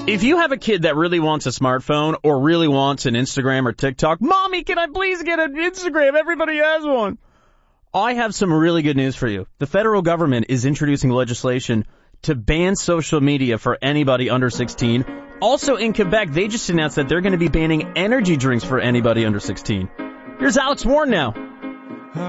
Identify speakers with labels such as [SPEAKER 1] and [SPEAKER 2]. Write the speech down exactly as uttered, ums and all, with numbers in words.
[SPEAKER 1] If you have a kid that really wants a smartphone or really wants an Instagram or TikTok, Mommy, can I please get an Instagram? Everybody has one. I have some really good news for you. The federal government is introducing legislation to ban social media for anybody under sixteen. Also in Quebec, they just announced that they're going to be banning energy drinks for anybody under sixteen. Here's Alex Warren now.